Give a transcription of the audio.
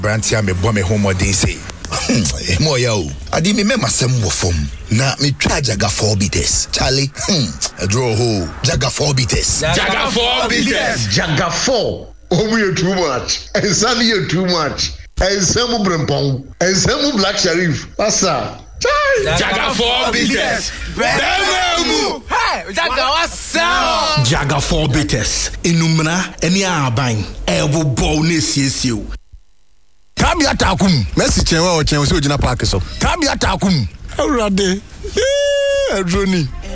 Brantia me boy me home din say. Mo yo. Adi me masem wo fom. Na me twa Jaga 4 bitters. Charlie. A draw ho. Jaga 4 bitters. Jaga 4 bitters. Jaga 4. Oh, we are too much. And some you too much. And some brempong. And some black sheriff. Passa. Jaga 4 bitters. Bemu. Hey, Jaga wasa. Jaga 4 bitters. Inumna eni aban. Ebo bo ne siesiu. Kabi atakum. Messi chenwa o chenwa si ojina park so. Kabi atakum. Awurade. Edroni.